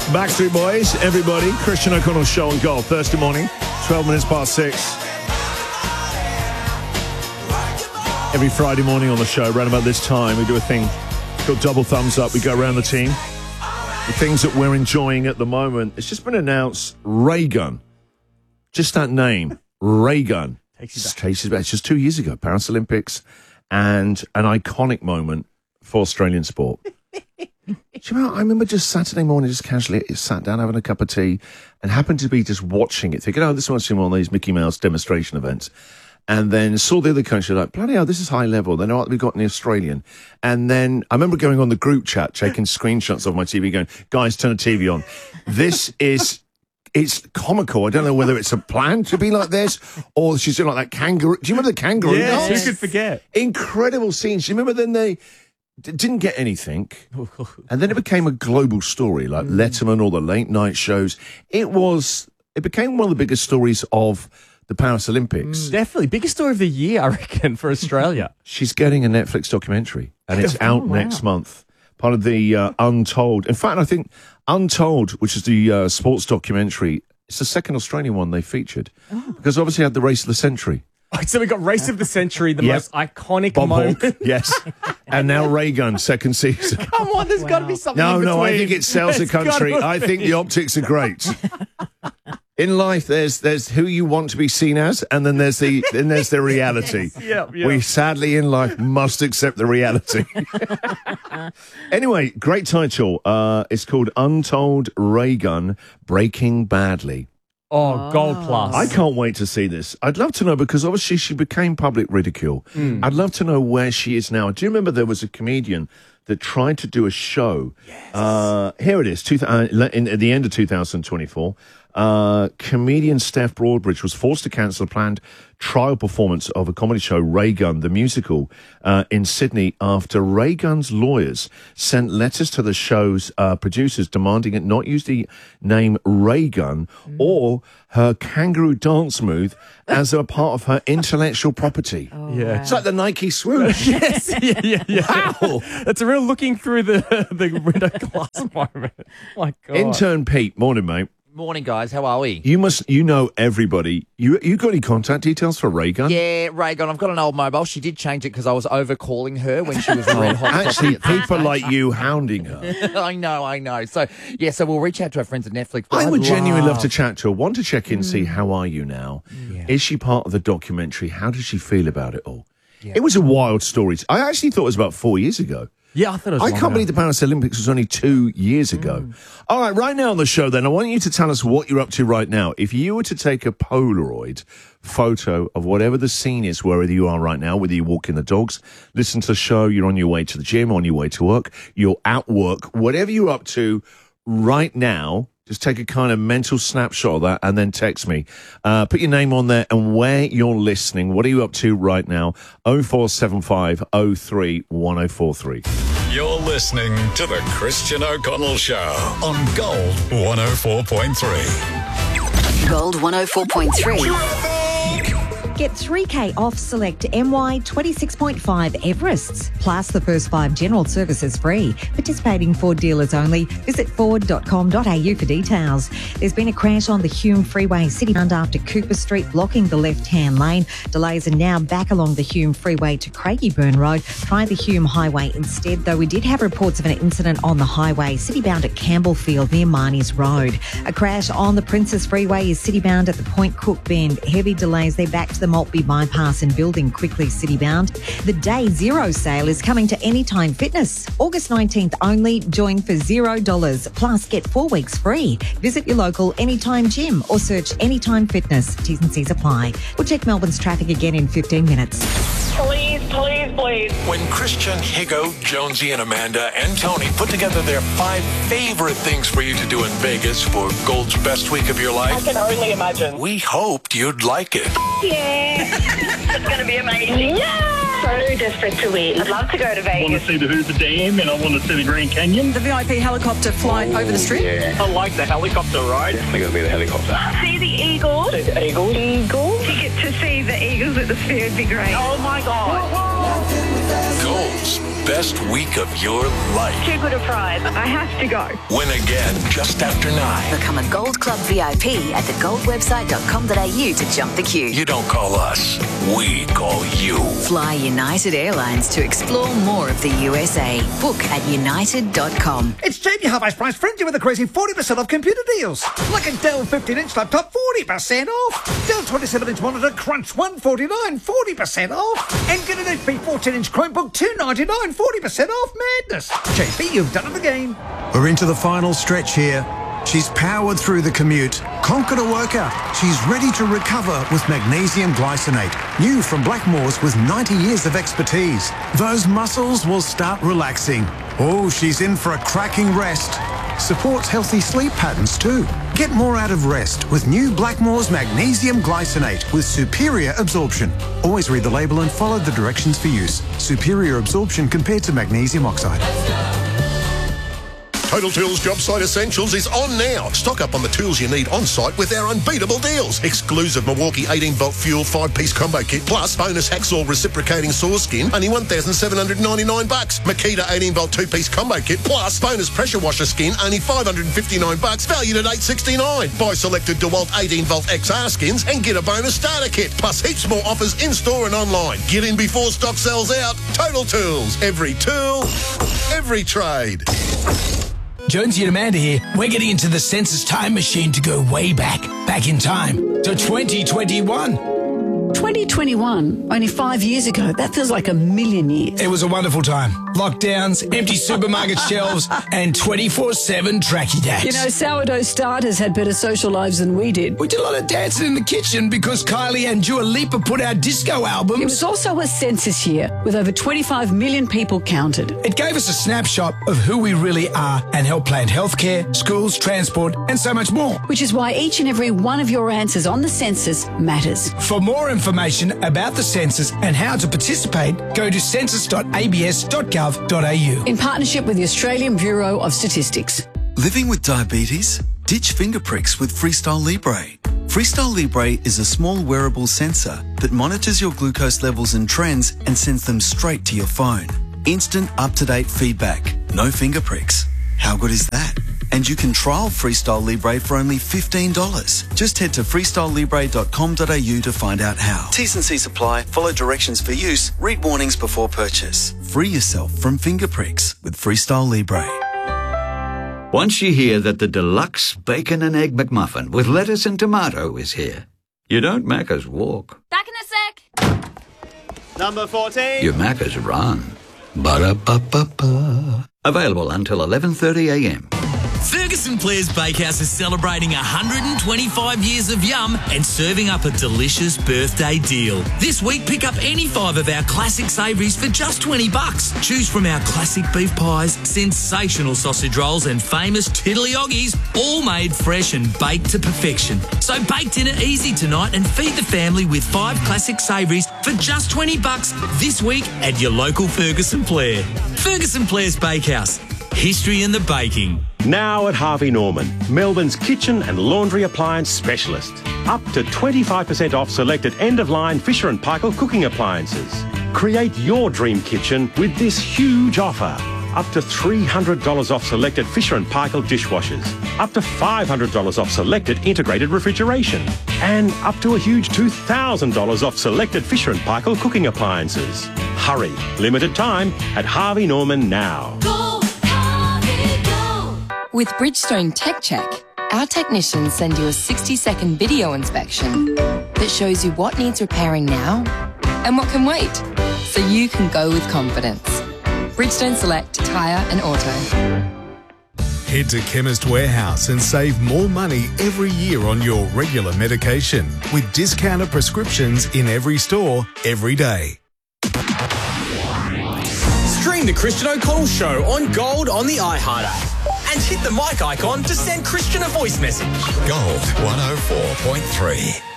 Backstreet Boys, everybody. Christian O'Connell Show on Gold. Thursday morning, 12 minutes past 6. Every Friday morning on the show, around about this time, we do a thing called Double Thumbs Up. We go around the team. The things that we're enjoying at the moment. It's just been announced, Raygun. Just that name, Raygun. Takes you back. It's just 2 years ago, Paris Olympics, and an iconic moment for Australian sport. Do you know, I remember just Saturday morning, just casually sat down having a cup of tea and happened to be just watching it, thinking, this must be one of these Mickey Mouse demonstration events. And then saw the other country, like, bloody hell, this is high level. They know what we've got in the Australian. And then I remember going on the group chat, taking screenshots of my TV, going, guys, turn the TV on. It's comical. I don't know whether it's a plan to be like this or she's doing like that kangaroo. Do you remember the kangaroo? Yes, who could forget? Incredible scenes. You remember then they didn't get anything. And then it became a global story, like Letterman or the late night shows. It became one of the biggest stories of the Paris Olympics. Definitely. Biggest story of the year, I reckon, for Australia. She's getting a Netflix documentary, and it's out next month. Part of the Untold. In fact, I think Untold, which is the sports documentary, it's the second Australian one they featured. Because obviously had the Race of the Century. So we got Race of the Century, the most iconic Bob moment. Hawke, yes. And now Raygun, second season. Come on, there's got to be something in between. No, I think it sells the country. I think the optics are great. In life, there's who you want to be seen as, and then there's the reality. Yep. We sadly in life must accept the reality. Anyway, great title. It's called Untold Raygun Breaking Badly. Oh, Gold Plus. I can't wait to see this. I'd love to know, because obviously she became public ridicule. I'd love to know where she is now. Do you remember there was a comedian that tried to do a show? Yes. Here it is, at the end of 2024. Comedian Steph Broadbridge was forced to cancel a planned trial performance of a comedy show, Raygun, the musical, in Sydney after Raygun's lawyers sent letters to the show's producers demanding it not use the name Raygun or her kangaroo dance move as a part of her intellectual property. Yeah. It's like the Nike swoosh. Yes. Yeah. Wow. That's a real looking through the window glass moment. My God. Intern Pete, morning, mate. Morning, guys. How are we? You know everybody. You got any contact details for Raygun? Yeah, Raygun. I've got an old mobile. She did change it because I was over calling her when she was red hot. Actually, people like you hounding her. I know. So we'll reach out to our friends at Netflix. I would genuinely love to chat to her. Want to check in, see how are you now? Yeah. Is she part of the documentary? How does she feel about it all? Yeah. It was a wild story. I actually thought it was about 4 years ago. Yeah, I thought it was. I can't believe the Paris Olympics was only 2 years ago. All right, right now on the show then, I want you to tell us what you're up to right now. If you were to take a Polaroid photo of whatever the scene is, wherever you are right now, whether you're walking the dogs, listen to the show, you're on your way to the gym, on your way to work, you're at work, whatever you're up to right now, just take a kind of mental snapshot of that and then text me. Put your name on there and where you're listening. What are you up to right now? 0475 03 1043. You're listening to The Christian O'Connell Show on Gold 104.3. Gold 104.3. Get $3K off select MY 26.5 Everests, plus the first 5 general services free. Participating Ford dealers only. Visit ford.com.au for details. There's been a crash on the Hume Freeway citybound after Cooper Street, blocking the left-hand lane. Delays are now back along the Hume Freeway to Craigieburn Road. Try the Hume Highway instead, though we did have reports of an incident on the highway citybound at Campbellfield near Marnie's Road. A crash on the Princess Freeway is citybound at the Point Cook Bend. Heavy delays there back to the Maltby bypass and building quickly citybound. The Day Zero sale is coming to Anytime Fitness. August 19th only. Join for $0. Plus get 4 weeks free. Visit your local Anytime gym or search Anytime Fitness. T's and C's apply. We'll check Melbourne's traffic again in 15 minutes. Please. When Christian, Higo, Jonesy, and Amanda and Tony put together their 5 favorite things for you to do in Vegas for Gold's best week of your life, I can only imagine. we hoped you'd like it. Yeah. It's going to be amazing. Yeah. So desperate to win. I'd love to go to I want Vegas. to see the Hoover Dam and I want to see the Grand Canyon. The VIP helicopter flight over the strip. Yeah. I like the helicopter ride. Definitely going to be the helicopter. See the Eagles. See the Eagles. To get to see the Eagles at the fair would be great. Oh my God. Gold's best week of your life. Too good a prize. I have to go. Win again just after 9. Become a Gold Club VIP at thegoldwebsite.com.au to jump the queue. You don't call us, we call you. Fly United Airlines to explore more of the USA. Book at united.com. It's Jamie Half-Ice Price Frenzy with a crazy 40% off computer deals. Like a Dell 15-inch laptop, 40% off. Dell 27-inch monitor, Crunch, $149, 40% off. And get an HP 14-inch Chromebook, $299, 40% off. Madness. JP, you've done it again. We're into the final stretch here. She's powered through the commute, conquered a workout. She's ready to recover with magnesium glycinate. New from Blackmores with 90 years of expertise. Those muscles will start relaxing. Oh, she's in for a cracking rest. Supports healthy sleep patterns too. Get more out of rest with new Blackmores Magnesium Glycinate with superior absorption. Always read the label and follow the directions for use. Superior absorption compared to magnesium oxide. Total Tools Job Site Essentials is on now. Stock up on the tools you need on site with our unbeatable deals. Exclusive Milwaukee 18-volt fuel 5-piece combo kit plus bonus hacksaw reciprocating saw skin, only $1,799. Makita 18-volt 2-piece combo kit plus bonus pressure washer skin, only $559, valued at $869. Buy selected DeWalt 18-volt XR skins and get a bonus starter kit, plus heaps more offers in-store and online. Get in before stock sells out. Total Tools. Every tool, every trade. Jonesy and Amanda here. We're getting into the census time machine to go way back in time to 2021. 2021, only 5 years ago. That feels like a million years. It was a wonderful time. Lockdowns, empty supermarket shelves, and 24/7 tracky dacks. You know, sourdough starters had better social lives than we did. We did a lot of dancing in the kitchen because Kylie and Dua Lipa put out disco albums. It was also a census year with over 25 million people counted. It gave us a snapshot of who we really are and helped plan healthcare, schools, transport, and so much more. Which is why each and every one of your answers on the census matters. For more information about the census and how to participate, go to census.abs.gov.au. In partnership with the Australian Bureau of Statistics. Living with diabetes? Ditch finger pricks with Freestyle Libre. Freestyle Libre is a small wearable sensor that monitors your glucose levels and trends and sends them straight to your phone. Instant, up-to-date feedback. No finger pricks. How good is that? And you can trial Freestyle Libre for only $15. Just head to freestylelibre.com.au to find out how. T's and C's apply. Follow directions for use. Read warnings before purchase. Free yourself from finger pricks with Freestyle Libre. Once you hear that the deluxe bacon and egg McMuffin with lettuce and tomato is here, you don't Macca's walk. Back in a sec. Number 14. You Macca's run. Ba-da-ba-ba-ba. Available until 11:30 a.m. Ferguson Blair's Bakehouse is celebrating 125 years of yum and serving up a delicious birthday deal. This week, pick up any 5 of our classic savouries for just $20. Choose from our classic beef pies, sensational sausage rolls and famous tiddlyoggies, all made fresh and baked to perfection. So bake dinner easy tonight and feed the family with 5 classic savouries for just $20 this week at your local Ferguson Blair. Ferguson Blair's Bakehouse. History in the baking. Now at Harvey Norman, Melbourne's kitchen and laundry appliance specialist. Up to 25% off selected end-of-line Fisher & Paykel cooking appliances. Create your dream kitchen with this huge offer. Up to $300 off selected Fisher & Paykel dishwashers. Up to $500 off selected integrated refrigeration. And up to a huge $2,000 off selected Fisher & Paykel cooking appliances. Hurry, limited time at Harvey Norman now. With Bridgestone Tech Check, our technicians send you a 60-second video inspection that shows you what needs repairing now and what can wait, so you can go with confidence. Bridgestone Select Tyre and Auto. Head to Chemist Warehouse and save more money every year on your regular medication with discounted prescriptions in every store, every day. Stream the Christian O'Connell Show on Gold on the iHeart app. And hit the mic icon to send Christian a voice message. Gold 104.3.